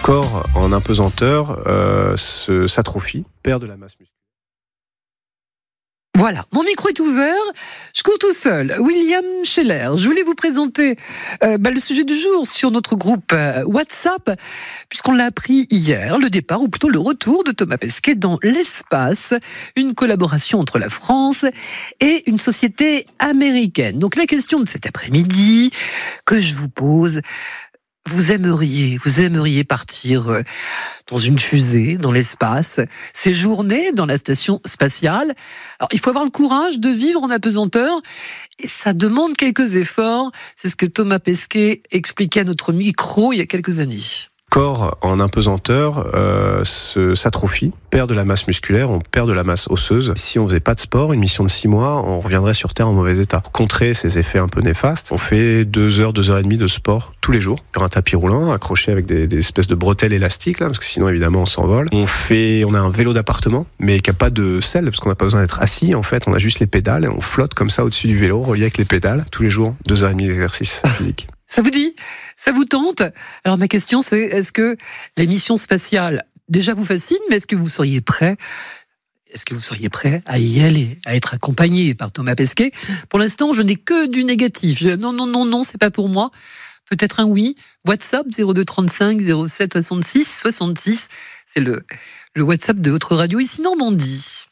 Corps en impesanteur s'atrophie, perd de la masse musculaire. Voilà, mon micro est ouvert, je cours tout seul. William Scheller, je voulais vous présenter le sujet du jour sur notre groupe WhatsApp, puisqu'on l'a appris hier, le départ, ou plutôt le retour de Thomas Pesquet dans l'espace, une collaboration entre la France et une société américaine. Donc la question de cet après-midi que je vous pose, vous aimeriez partir dans une fusée, dans l'espace, séjourner dans la station spatiale. Alors, il faut avoir le courage de vivre en apesanteur et ça demande quelques efforts. C'est ce que Thomas Pesquet expliquait à notre micro il y a quelques années. Corps en impesanteur s'atrophie, perd de la masse musculaire, on perd de la masse osseuse. Si on faisait pas de sport, une mission de 6 mois, on reviendrait sur Terre en mauvais état. Pour contrer ces effets un peu néfastes, on fait 2 heures, 2 heures et demie de sport tous les jours, sur un tapis roulant, accroché avec des espèces de bretelles élastiques, là, parce que sinon évidemment on s'envole. On a un vélo d'appartement, mais qui a pas de selle, parce qu'on n'a pas besoin d'être assis, en fait, on a juste les pédales, et on flotte comme ça au-dessus du vélo, relié avec les pédales, tous les jours, 2 heures et demie d'exercice physique. Ça vous dit ? Ça vous tente ? Alors ma question c'est, est-ce que les missions spatiales déjà vous fascinent, mais est-ce que vous seriez prêt à y aller, à être accompagné par Thomas Pesquet ? Pour l'instant, je n'ai que du négatif. Non, c'est pas pour moi. Peut-être un oui. WhatsApp 02 35 07 66 66. C'est le WhatsApp de votre radio ici Normandie.